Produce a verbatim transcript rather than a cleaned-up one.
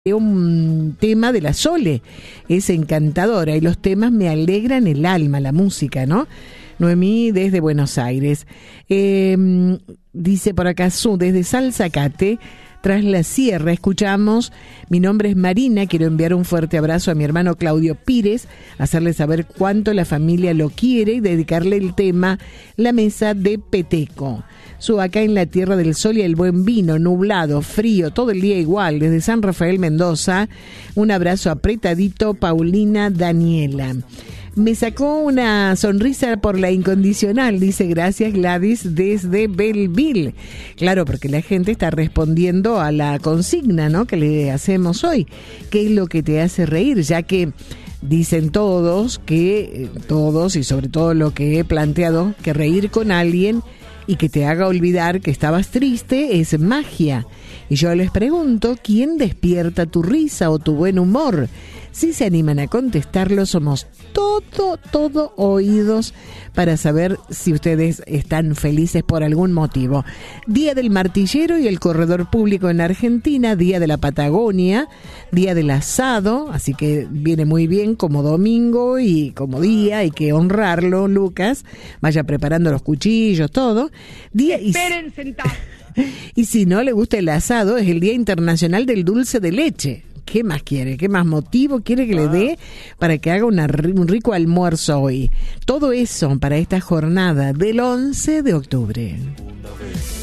un tema de la Sole, es encantadora y los temas me alegran el alma, la música, ¿no? Noemí desde Buenos Aires. Eh, dice por acá, Su, desde Salzacate, tras la sierra, escuchamos. Mi nombre es Marina, quiero enviar un fuerte abrazo a mi hermano Claudio Pires, hacerle saber cuánto la familia lo quiere y dedicarle el tema La Mesa de Peteco. Su, acá en la Tierra del Sol y el Buen Vino, nublado, frío, todo el día igual, desde San Rafael, Mendoza. Un abrazo apretadito, Paulina Daniela. Me sacó una sonrisa por la incondicional, dice gracias Gladys desde Belleville. Claro, porque la gente está respondiendo a la consigna, ¿no?, que le hacemos hoy. ¿Qué es lo que te hace reír? Ya que dicen todos que, todos y sobre todo lo que he planteado, que reír con alguien y que te haga olvidar que estabas triste es magia. Y yo les pregunto, ¿quién despierta tu risa o tu buen humor? Si se animan a contestarlo, somos todo, todo oídos para saber si ustedes están felices por algún motivo. Día del martillero y el corredor público en Argentina, día de la Patagonia, día del asado, así que viene muy bien como domingo y como día, hay que honrarlo, Lucas. Vaya preparando los cuchillos, todo. Día Esperen sentados. Y si no le gusta el asado, es el Día Internacional del Dulce de Leche. ¿Qué más quiere? ¿Qué más motivo quiere que le dé para que haga una, un rico almuerzo hoy? Todo eso para esta jornada del once de octubre.